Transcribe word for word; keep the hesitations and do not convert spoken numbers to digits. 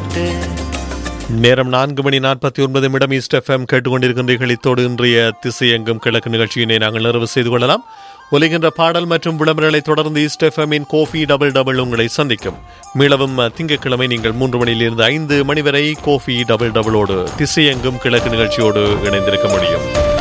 நேரம் நான்கு மணி நாற்பத்தி ஒன்பது நிமிடம் ஈஸ்ட் எஃப்எம் கேட்டுக்கொண்டிருக்கின்றீர்கள். இத்தோடு இன்றைய திசையெங்கும் கிழக்கு நிகழ்ச்சியினை நாங்கள் நிறைவு செய்து கொள்ளலாம். ஒலிகின்ற பாடல் மற்றும் விளம்பரங்களை தொடர்ந்து ஈஸ்ட் எஃப்எம்மின் கோஃபி டபுள் டபுள் உங்களை சந்திக்கும். மீளவும் திங்கட்கிழமை நீங்கள் மூன்று மணியிலிருந்து ஐந்து மணி வரை கோஃபி டபுள் டபுளோடு திசையெங்கும் கிழக்கு நிகழ்ச்சியோடு இணைந்திருக்க முடியும்.